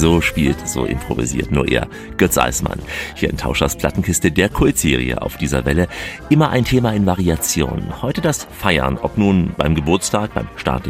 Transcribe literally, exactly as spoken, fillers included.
So spielt, so improvisiert nur er, Götz Eismann. Hier in Tauschers Plattenkiste, der Kultserie auf dieser Welle. Immer ein Thema in Variation. Heute das Feiern, ob nun beim Geburtstag, beim staatlichen